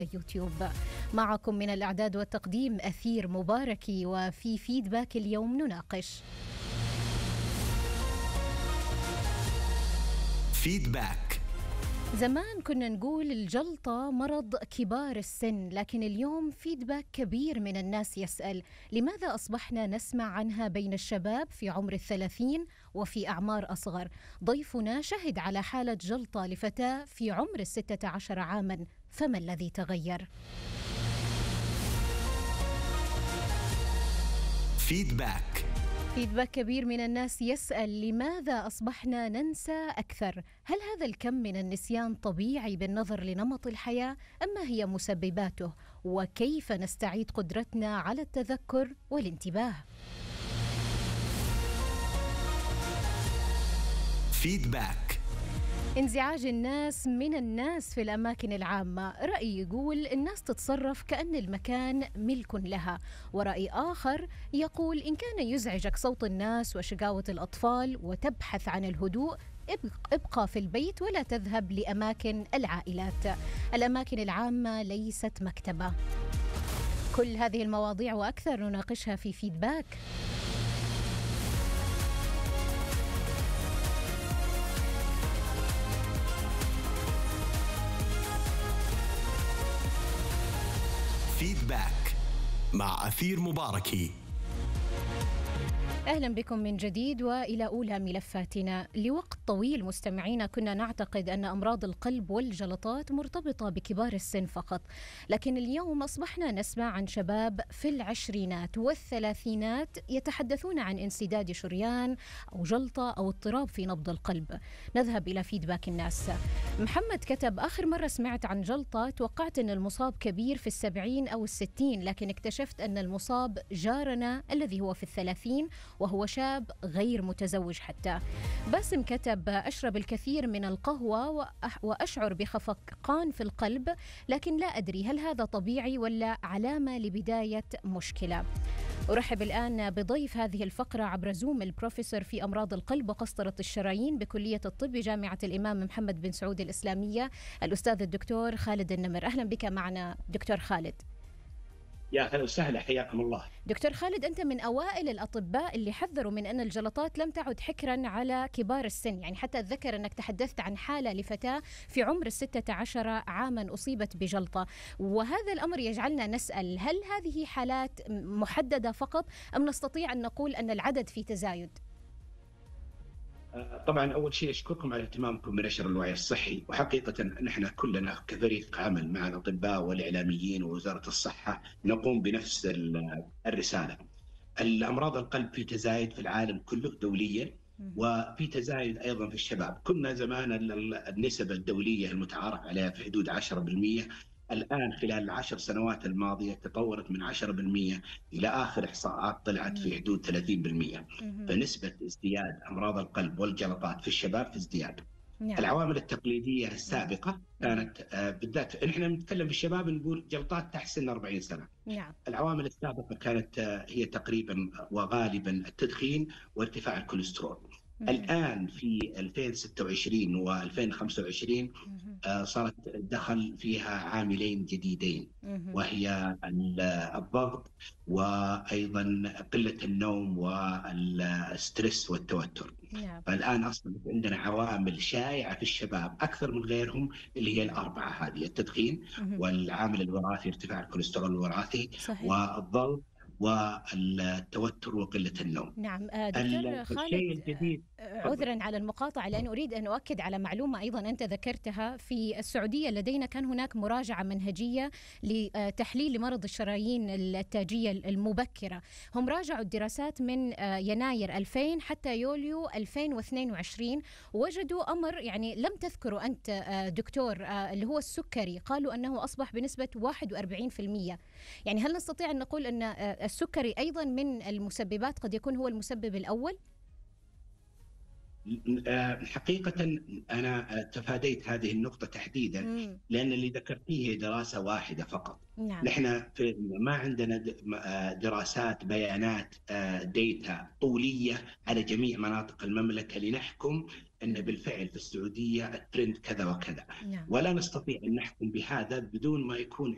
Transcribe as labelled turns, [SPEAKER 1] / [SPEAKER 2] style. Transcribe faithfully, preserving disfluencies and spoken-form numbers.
[SPEAKER 1] يوتيوب. معكم من الإعداد والتقديم أثير مباركي، وفي فيدباك اليوم نناقش
[SPEAKER 2] فيدباك.
[SPEAKER 1] زمان كنا نقول الجلطة مرض كبار السن، لكن اليوم فيدباك كبير من الناس يسأل لماذا أصبحنا نسمع عنها بين الشباب في عمر الثلاثين وفي أعمار أصغر. ضيفنا شهد على حالة جلطة لفتاة في عمر الستة عشر عاما، فما الذي تغير؟
[SPEAKER 2] فيدباك.
[SPEAKER 1] فيدباك كبير من الناس يسأل لماذا أصبحنا ننسى أكثر؟ هل هذا الكم من النسيان طبيعي بالنظر لنمط الحياة أم ما هي مسبباته؟ وكيف نستعيد قدرتنا على التذكر والانتباه؟
[SPEAKER 2] فيدباك.
[SPEAKER 1] انزعاج الناس من الناس في الأماكن العامة. رأي يقول الناس تتصرف كأن المكان ملك لها، ورأي آخر يقول إن كان يزعجك صوت الناس وشقاوة الأطفال وتبحث عن الهدوء ابقى في البيت ولا تذهب لأماكن العائلات. الأماكن العامة ليست مكتبة. كل هذه المواضيع وأكثر نناقشها في فيدباك.
[SPEAKER 2] فيدباك مع أثير مباركي.
[SPEAKER 1] أهلا بكم من جديد وإلى أولى ملفاتنا. لوقت طويل مستمعينا كنا نعتقد أن أمراض القلب والجلطات مرتبطة بكبار السن فقط، لكن اليوم أصبحنا نسمع عن شباب في العشرينات والثلاثينات يتحدثون عن انسداد شريان أو جلطة أو اضطراب في نبض القلب. نذهب إلى فيدباك الناس. محمد كتب: آخر مرة سمعت عن جلطة توقعت أن المصاب كبير في السبعين أو الستين، لكن اكتشفت أن المصاب جارنا الذي هو في الثلاثين وهو شاب غير متزوج حتى. باسم كتب: أشرب الكثير من القهوة وأشعر بخفقان في القلب، لكن لا أدري هل هذا طبيعي ولا علامة لبداية مشكلة. أرحب الآن بضيف هذه الفقرة عبر زوم البروفيسور في أمراض القلب وقسطرة الشرايين بكلية الطب بجامعة الإمام محمد بن سعود الإسلامية، الأستاذ الدكتور خالد النمر. أهلا بك معنا دكتور خالد.
[SPEAKER 3] يا أهلا وسهلا، حياكم الله.
[SPEAKER 1] دكتور خالد، أنت من أوائل الأطباء اللي حذروا من أن الجلطات لم تعد حكرا على كبار السن، يعني حتى أتذكر أنك تحدثت عن حالة لفتاة في عمر الستة عشر عاما أصيبت بجلطة، وهذا الأمر يجعلنا نسأل هل هذه حالات محددة فقط أم نستطيع أن نقول أن العدد في تزايد؟
[SPEAKER 3] طبعا أول شيء أشكركم على اهتمامكم بنشر الوعي الصحي، وحقيقة نحن كلنا كفريق عمل مع الأطباء والإعلاميين ووزارة الصحة نقوم بنفس الرسالة. الأمراض القلب في تزايد في العالم كله دوليا، وفي تزايد أيضا في الشباب. كنا زمان النسب الدولية المتعارف عليها في حدود عشرة بالمئة، الآن خلال العشر سنوات الماضية تطورت من عشرة بالمئة إلى آخر إحصاءات طلعت في حدود ثلاثين بالمئة. فنسبة ازدياد أمراض القلب والجلطات في الشباب في ازدياد. نعم. العوامل التقليدية السابقة كانت آه بالذات نحن نتكلم في الشباب نقول جلطات تحت سن أربعين سنة.
[SPEAKER 1] نعم.
[SPEAKER 3] العوامل السابقة كانت آه هي تقريبا وغالبا التدخين وارتفاع الكوليسترول. الآن في ألفين وستة وعشرين وألفين وخمسة وعشرين آه صارت دخل فيها عاملين جديدين، وهي الضغط وأيضا قلة النوم والستريس والتوتر.
[SPEAKER 1] نعم.
[SPEAKER 3] فالآن أصلا عندنا عوامل شائعة في الشباب أكثر من غيرهم، اللي هي الأربعة هذه: التدخين والعامل الوراثي ارتفاع الكوليسترول الوراثي،
[SPEAKER 1] صحيح.
[SPEAKER 3] والضغط والتوتر وقلة النوم.
[SPEAKER 1] نعم. دكتور خالد، عذرا على المقاطعة، لأن أريد أن أؤكد على معلومة أيضا أنت ذكرتها. في السعودية لدينا كان هناك مراجعة منهجية لتحليل لمرض الشرايين التاجية المبكرة. هم راجعوا الدراسات من يناير ألفين حتى يوليو ألفين واثنين وعشرين، وجدوا أمر يعني لم تذكره أنت دكتور، اللي هو السكري. قالوا أنه أصبح بنسبة واحد وأربعين بالمئة. يعني هل نستطيع أن نقول أن السكري أيضا من المسببات، قد يكون هو المسبب الأول؟
[SPEAKER 3] حقيقة أنا تفاديت هذه النقطة تحديدا، مم. لأن اللي ذكرتيه دراسة واحدة فقط.
[SPEAKER 1] نعم.
[SPEAKER 3] نحن في ما عندنا دراسات بيانات ديتا طولية على جميع مناطق المملكة لنحكم أن بالفعل في السعودية الترند كذا وكذا.
[SPEAKER 1] نعم.
[SPEAKER 3] ولا نستطيع أن نحكم بهذا بدون ما يكون